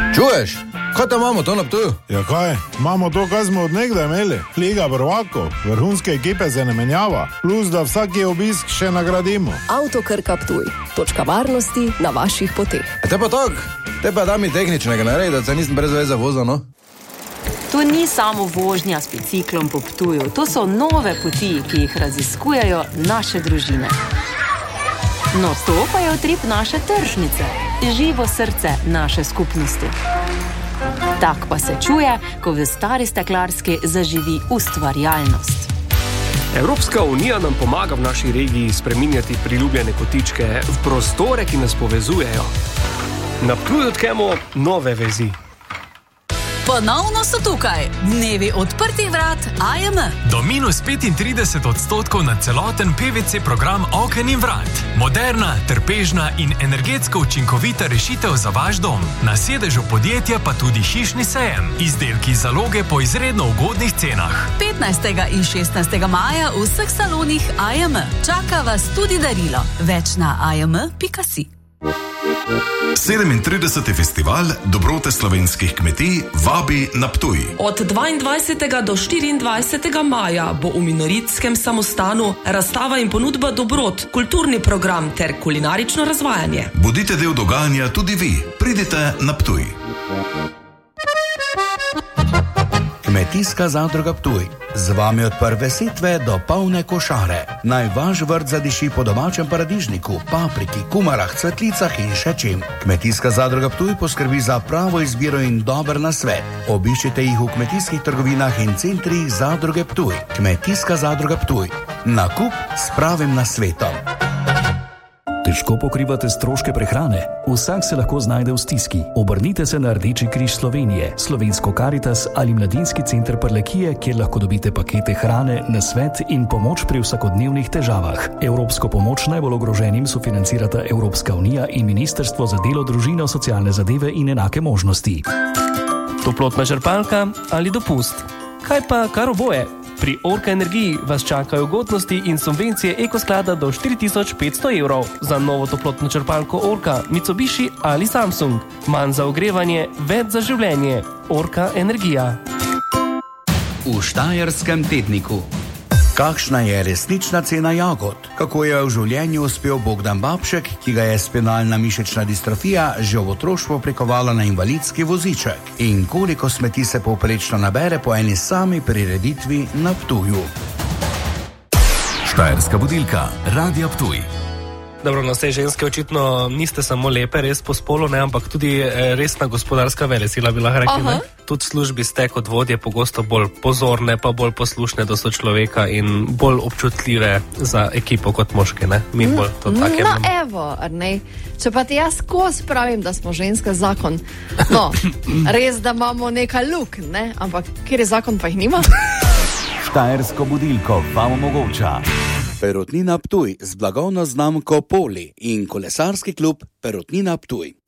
Čuješ? Kaj tam imamo to na Ptuju? Ja kaj? Imamo to, kaj smo od nekdaj imeli. Liga prvakov, vrhunske ekipe se ne menjava. Plus, da vsaki obisk še nagradimo. Avtokrka Ptuj. Točka varnosti na vaših poteh. Te pa tak, te pa da mi tehničnega naredi, da se nisem brez veze vozil, no? To ni samo vožnja s biciklom po Ptuju. To so nove poti, ki jih raziskujejo naše družine. No, to pa je utrip naše tržnice. Živo srce naše skupnosti. Tak pa se čuje, ko v Stari Steklarski zaživi ustvarjalnost. Evropska unija nam pomaga v naši regiji spreminjati priljubljene kotičke v prostore, ki nas povezujejo. Na Ptuju odkrijemo nove vezi. Ponovno so tukaj dnevi odprtih vrat AJM. Do -35% na celoten PVC program oken in vrat. Moderna, trpežna in energetsko učinkovita rešitev za vaš dom. Na sedežu podjetja pa tudi hišni sejem. Izdelki zaloge po izredno ugodnih cenah. 15. in 16. maja v vseh salonih AJM. Čaka vas tudi darilo. Več na ajm.si. 37. festival dobrote slovenskih kmetij vabi na Ptuj. Od 22. do 24. maja bo v Minoritskem samostanu razstava in ponudba dobrot, kulturni program ter kulinarično razvajanje. Bodite del dogajanja tudi vi. Pridite na Ptuj. Kmetijska zadruga Ptuj. Z vami od prve setve do polne košare. Naj vaš vrt zadiši po domačem paradižniku, papriki, kumarah, cvetlicah in še čim. Kmetijska zadruga Ptuj poskrbi za pravo izbiro in dober nasvet. Obiščite jih v kmetijskih trgovinah in centrih zadruge Ptuj. Kmetijska zadruga Ptuj. Nakup s pravim nasvetom. Težko pokrivate stroške prehrane? Vsak se lahko znajde v stiski. Obrnite se na Rdeči križ Slovenije, Slovensko Karitas ali Mladinski center Prlekije, kjer lahko dobite pakete hrane, nasvet in pomoč pri vsakodnevnih težavah. Evropsko pomoč najbolj ogroženim sofinancirata Evropska unija in Ministrstvo za delo, družino, socialne zadeve in enake možnosti. Toplotna črpalka ali dopust? Kaj pa kar oboje? Pri Orka Energiji vas čakajo ugodnosti in subvencije ekosklada do 4500 evrov za novo toplotno črpalko Orka, Mitsubishi ali Samsung. Manj za ogrevanje, več za življenje. Orka Energija. V Štajerskem tedniku. Kakšna je resnična cena jagod? Kako je v življenju uspel Bogdan Babšek, ki ga je spinalna mišična distrofija že v otroštvu prikovala na invalidski voziček? In koliko smeti se povprečno nabere po eni sami prireditvi na Ptuju? Štajerska budilka, Radia Ptuj. Dobro, no, vse ženske očitno niste samo lepe, res po spolu, ne, ampak tudi resna gospodarska velesila bi lahko rekli, ne? Tudi v službi ste kot vodje pogosto bolj pozorne, pa bolj poslušne do sočloveka in bolj občutljive za ekipo kot moške, ne? Mi bolj to take. No, evo, Arnej, če pa ti jaz skozi pravim, da smo ženska zakon, no, res, da imamo nekaj luk, ne? Ampak kjer je zakon, pa jih nima? Štajersko budilko vam omogoča Perutnina Ptuj z blagovno znamko Poli in kolesarski klub Perutnina Ptuj.